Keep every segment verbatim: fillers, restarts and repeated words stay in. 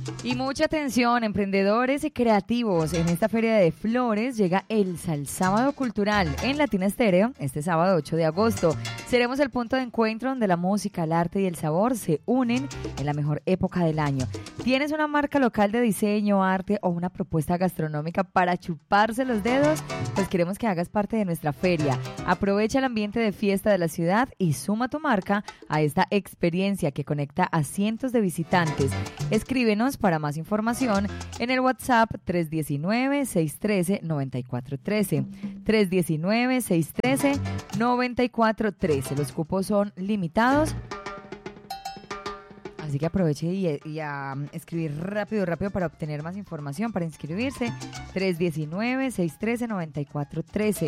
Y mucha atención, emprendedores y creativos. En esta Feria de Flores llega el Salsábado Cultural en Latina Estéreo este sábado ocho de agosto. Seremos el punto de encuentro donde la música, el arte y el sabor se unen en la mejor época del año. ¿Tienes una marca local de diseño, arte o una propuesta gastronómica para chuparse los dedos? Pues queremos que hagas parte de nuestra feria. Aprovecha el ambiente de fiesta de la ciudad y suma tu marca a esta experiencia que conecta a cientos de visitantes. Escríbenos para más información en el WhatsApp tres uno nueve, seis uno tres, nueve cuatro uno tres, tres uno nueve, seis uno tres, nueve cuatro uno tres. Los cupos son limitados, así que aproveche y, y a escribir rápido, rápido para obtener más información, para inscribirse. tres uno nueve, seis uno tres, nueve cuatro uno tres.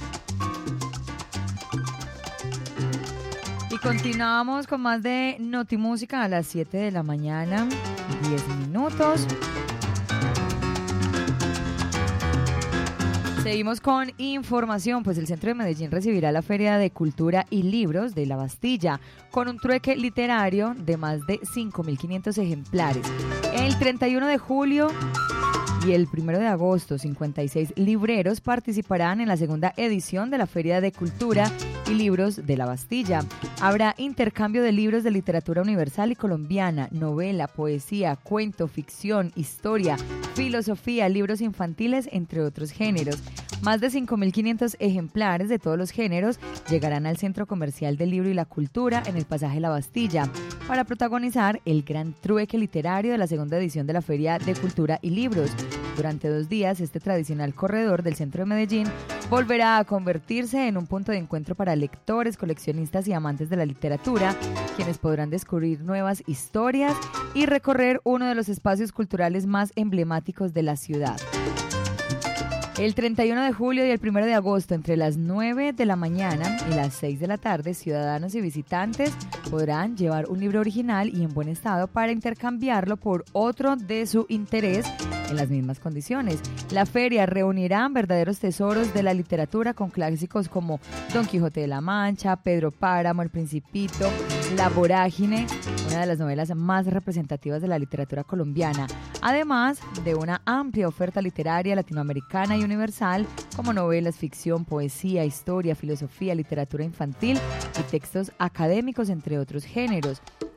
Y continuamos con más de Notimúsica a las siete de la mañana, diez minutos. Seguimos con información, pues el Centro de Medellín recibirá la Feria de Cultura y Libros de La Bastilla con un trueque literario de más de cinco mil quinientos ejemplares. El treinta y uno de julio y el primero de agosto, cincuenta y seis libreros participarán en la segunda edición de la Feria de Cultura y Libros de La Bastilla. Habrá intercambio de libros de literatura universal y colombiana, novela, poesía, cuento, ficción, historia, filosofía, libros infantiles, entre otros géneros. Más de cinco mil quinientos ejemplares de todos los géneros llegarán al Centro Comercial del Libro y la Cultura en el pasaje La Bastilla para protagonizar el gran trueque literario de la segunda edición de la Feria de Cultura y Libros. Durante dos días, este tradicional corredor del centro de Medellín volverá a convertirse en un punto de encuentro para lectores, coleccionistas y amantes de la literatura, quienes podrán descubrir nuevas historias y recorrer uno de los espacios culturales más emblemáticos de la ciudad. El treinta y uno de julio y el primero de agosto, entre las nueve de la mañana y las seis de la tarde, ciudadanos y visitantes podrán llevar un libro original y en buen estado para intercambiarlo por otro de su interés en las mismas condiciones. La feria reunirá verdaderos tesoros de la literatura con clásicos como Don Quijote de la Mancha, Pedro Páramo, El Principito, La Vorágine, una de las novelas más representativas de la literatura colombiana, además de una amplia oferta literaria latinoamericana y universal como novelas, ficción, poesía, historia, filosofía, literatura infantil y textos académicos, entre otros géneros.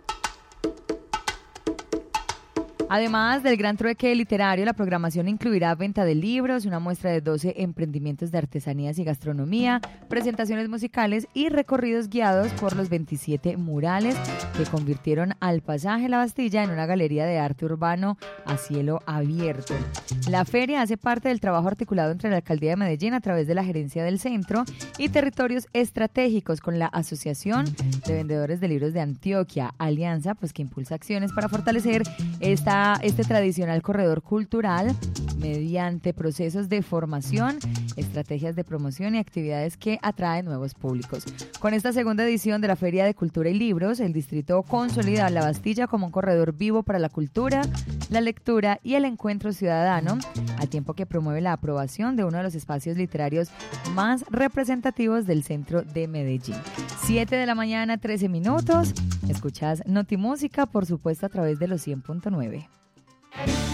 Además del gran trueque literario, la programación incluirá venta de libros, una muestra de doce emprendimientos de artesanías y gastronomía, presentaciones musicales y recorridos guiados por los veintisiete murales que convirtieron al pasaje La Bastilla en una galería de arte urbano a cielo abierto. La feria hace parte del trabajo articulado entre la Alcaldía de Medellín a través de la Gerencia del Centro y Territorios Estratégicos con la Asociación de Vendedores de Libros de Antioquia, alianza pues que impulsa acciones para fortalecer esta este tradicional corredor cultural mediante procesos de formación, estrategias de promoción y actividades que atraen nuevos públicos. Con esta segunda edición de la Feria de Cultura y Libros, el distrito consolida a La Bastilla como un corredor vivo para la cultura, la lectura y el encuentro ciudadano, al tiempo que promueve la aprobación de uno de los espacios literarios más representativos del centro de Medellín. siete de la mañana, trece minutos. Escuchas Notimúsica, por supuesto, a través de los cien punto nueve.